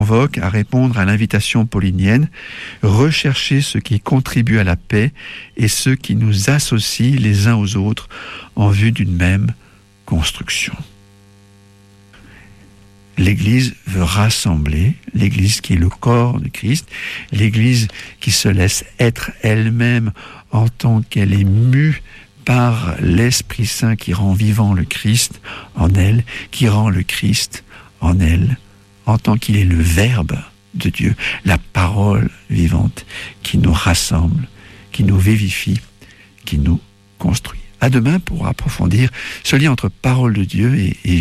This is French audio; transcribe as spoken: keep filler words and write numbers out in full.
convoque à répondre à l'invitation paulinienne, rechercher ce qui contribue à la paix et ce qui nous associe les uns aux autres en vue d'une même construction. L'Église veut rassembler, l'Église qui est le corps de Christ, l'Église qui se laisse être elle-même en tant qu'elle est mue par l'Esprit Saint qui rend vivant le Christ en elle, qui rend le Christ en elle, en tant qu'il est le Verbe de Dieu, la parole vivante qui nous rassemble, qui nous vivifie, qui nous construit. À demain pour approfondir ce lien entre parole de Dieu et, et